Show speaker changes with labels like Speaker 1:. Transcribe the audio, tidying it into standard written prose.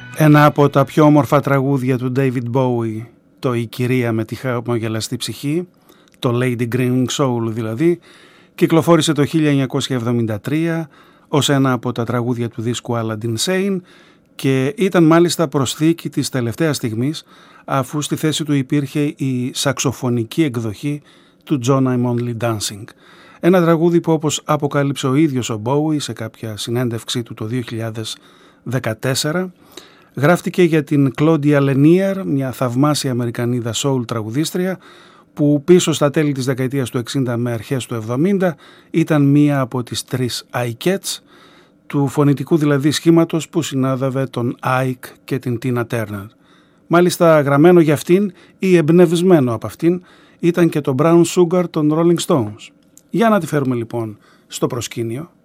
Speaker 1: Ένα από τα πιο όμορφα τραγούδια του David Bowie, το «Η κυρία με τη χαμογελαστή ψυχή», το Lady Green Soul δηλαδή, κυκλοφόρησε το 1973 ως ένα από τα τραγούδια του δίσκου Aladdin Sane και ήταν μάλιστα προσθήκη της τελευταίας στιγμής, αφού στη θέση του υπήρχε η σαξοφωνική εκδοχή του John I'm Only Dancing. Ένα τραγούδι που, όπως αποκάλυψε ο ίδιος ο Bowie σε κάποια συνέντευξή του το 2014, γράφτηκε για την Claudia Lanier, μια θαυμάσια Αμερικανίδα soul τραγουδίστρια που πίσω στα τέλη της δεκαετίας του 60 με αρχές του 70 ήταν μία από τις τρεις Ikettes, του φωνητικού δηλαδή σχήματος που συνάδαβε τον Ike και την Tina Turner. Μάλιστα γραμμένο για αυτήν ή εμπνευσμένο από αυτήν ήταν και το Brown Sugar των Rolling Stones. Για να τη φέρουμε λοιπόν στο προσκήνιο.